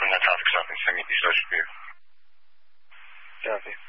Natal, que já tem sangue de dois comigo. Já vi.